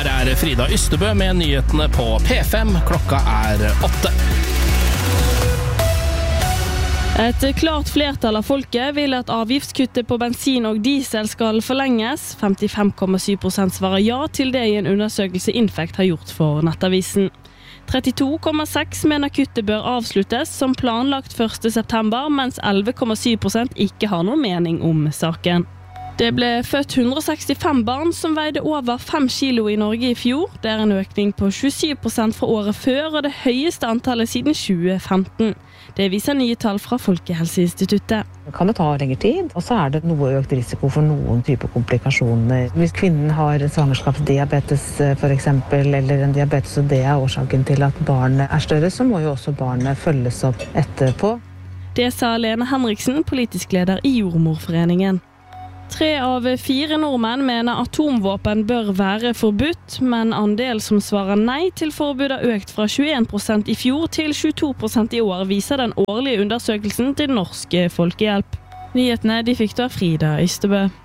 Her Frida Ystebø med nyhetene på P5. Klokka 8. Et klart flertall av folket vil at avgiftskuttet på bensin og diesel skal forlenges. 55,7% svarer ja til det i en undersøkelse Infect har gjort for Nettavisen. 32,6% mener kuttet bør avsluttes som planlagt 1. september, mens 11,7% ikke har noen mening om saken. Det ble født 165 barn som veide over 5 kilo i Norge i fjor. Det en økning på 27% fra året før, og det høyeste antallet siden 2015. Det viser nye tall fra Folkehelseinstituttet. Det kan ta lengre tid, og så det noe økt risiko for noen typer komplikasjoner. Hvis kvinnen har svangerskapsdiabetes for eksempel, eller en diabetes, og det årsaken til at barnet større, så må jo også barnet følges opp etterpå. Det sa Lene Henriksen, politisk leder i Jordmorforeningen. 3 av 4 nordmenn mener atomvåpen bør være forbudt, men andel som svarer nei til forbud har økt fra 21% i fjor til 22% i år, viser den årlige undersøkelsen til Norsk Folkehjelp. Nyhetene de fikk da Frida Ystebø.